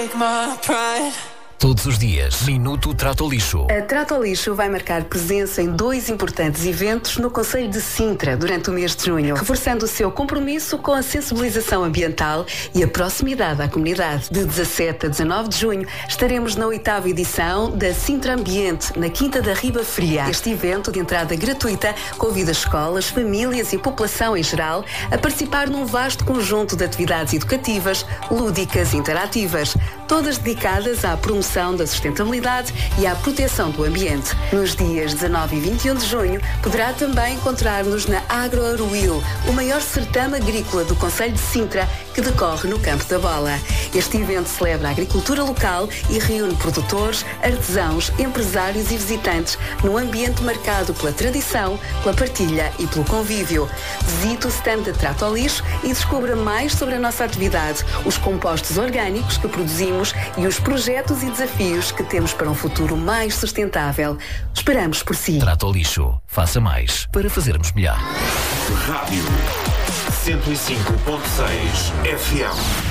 Todos os dias, Minuto Trato Lixo. A Trato Lixo vai marcar presença em 2 importantes eventos no concelho de Sintra durante o mês de junho, reforçando o seu compromisso com a sensibilização ambiental e a proximidade à comunidade. De 17 a 19 de junho estaremos na 8ª edição da Sintra Ambiente, na Quinta da Riba Fria. Este evento de entrada gratuita convida escolas, famílias e população em geral a participar num vasto conjunto de atividades educativas, lúdicas e interativas, todas dedicadas à promoção da sustentabilidade e à proteção do ambiente. Nos dias 19 e 21 de junho, poderá também encontrar-nos na Agro Aruil, o maior certame agrícola do concelho de Sintra, que decorre no Campo da Bola. Este evento celebra a agricultura local e reúne produtores, artesãos, empresários e visitantes num ambiente marcado pela tradição, pela partilha e pelo convívio. Visite o stand da Trato ao Lixo e descubra mais sobre a nossa atividade, os compostos orgânicos que produzimos e os projetos e desafios que temos para um futuro mais sustentável. Esperamos por si. Trato ao Lixo. Faça mais para fazermos melhor. Rádio 105.6 FM.